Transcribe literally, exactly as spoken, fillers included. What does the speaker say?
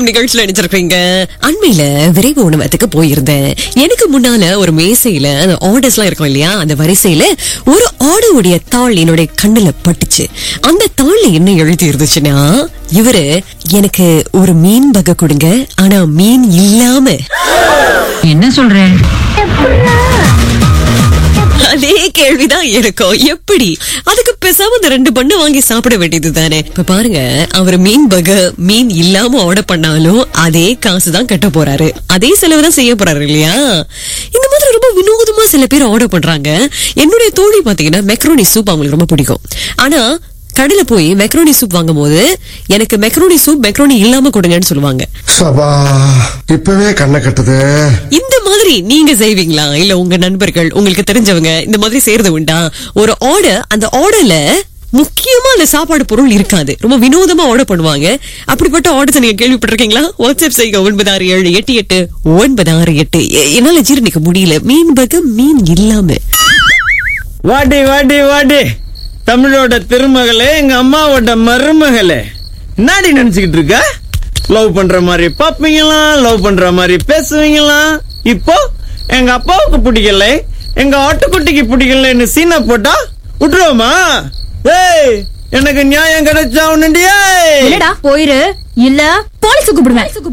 வணக்கம் நிகழ்ச்சியில நினைச்சிருக்கீங்க. அண்மையில விரைவு உணவகத்துக்கு போயிருந்தேன். எனக்கு முன்னால ஒரு மேசையில அந்த ஆர்டர்ஸ் எல்லாம் இருக்கும் இல்லையா, அந்த வரிசையில ஒரு ஆர்டருடைய தாள் என்னுடைய கண்ணுல பட்டுச்சு. அந்த தாள்ல என்ன எழுதி இருந்துச்சுன்னா, இவரு எனக்கு ஒரு மீன் வகை கொடுங்க, ஆனா மீன் இல்லாம. என்ன சொல்றேன்? அதே கேள்விதான் இருக்கும். எப்படி அதுக்கு பேசாம இந்த ரெண்டு பண்ணு வாங்கி சாப்பிட வேண்டியது தானே. இப்ப பாருங்க, அவர் மீன் பக மீன் இல்லாம ஆர்டர் பண்ணாலும் அதே காசுதான் கட்ட போறாரு, அதே செலவுதான் செய்ய போறாரு இல்லையா. இந்த மாதிரி ரொம்ப வினோதமா சில பேர் ஆர்டர் பண்றாங்க. என்னுடைய தோழி பாத்தீங்கன்னா மெக்ரோனி சூப் அவங்களுக்கு ரொம்ப பிடிக்கும். ஆனா கடையில போய் மெக்ரோனி சூப் வாங்கும் போது எனக்கு மெக்ரோனி சூப் மெக்ரோனி இல்லாம கொடுங்கன்னு சொல்லுவாங்க. இப்பவே கண்ணை கட்டுது. இந்த மாதிரி நீங்க செய்வீங்களா? இல்ல உங்க நண்பர்கள் உங்களுக்கு தெரிஞ்சவங்க இந்த மாதிரி செய்யறது உண்டா? ஒரு ஆர்டர், அந்த ஆர்டர்ல முக்கியமா அந்த சாப்பாடு பொருள் இருக்காது, ரொம்ப வினோதமா ஆர்டர் பண்ணுவாங்க. அப்படிப்பட்ட ஆர்டர்ஸ் நீங்க கேள்விப்பட்டிருக்கீங்களா? வாட்ஸ்அப் செய்க ஒன்பது ஆறு ஏழு எட்டு எட்டு ஒன்பது ஆறு எட்டு. என்னால ஜீரணிக்க முடியல மீன் பக மீன் இல்லாம. வாடி வாடி வாடி, தமிழோட திருமகளே, எங்க அம்மாவோட மருமகளே, நாடி நினைச்சுக்கிட்டு இருக்க? லவ் பண்ற மாதிரி பாப்பீங்களா, லவ் பண்ற மாதிரி பேசுவீங்களா? இப்போ எங்க அப்பாவுக்கு பிடிக்கல, எங்க ஆட்டுக்குட்டிக்கு பிடிக்கலன்னு சீனா போட்டா விட்டுருவோமா? ஏய், எனக்கு நியாயம் கிடைச்சா உன்னுண்டியா? போயிரு, இல்ல போலீஸ் கூப்பிடுவேன்.